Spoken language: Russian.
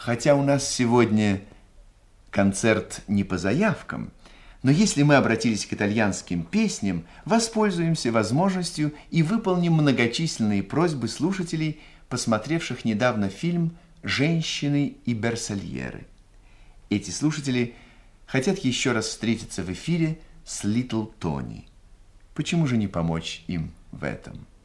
Хотя у нас сегодня концерт не по заявкам, но если мы обратились к итальянским песням, воспользуемся возможностью и выполним многочисленные просьбы слушателей, посмотревших недавно фильм «Женщины и Берсальеры». Эти слушатели хотят еще раз встретиться в эфире с Литл Тони. Почему же не помочь им в этом?